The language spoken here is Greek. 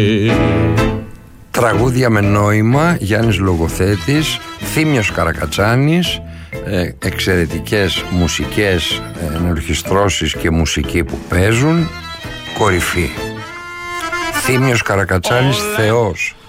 Τραγούδια με νόημα, Γιάννης Λογοθέτης, Θήμιος Καρακατσάνης, εξαιρετικές μουσικές ενορχιστρώσεις και μουσική που παίζουν, κορυφή. Θήμιος Καρακατσάνης, Θεός.